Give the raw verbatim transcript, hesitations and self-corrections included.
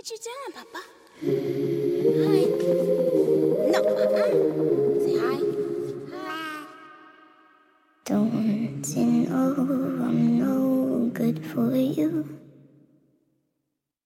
What you doing, Papa? Hi. No, uh-uh. Say hi. Hi. Don't you know I'm no good for you?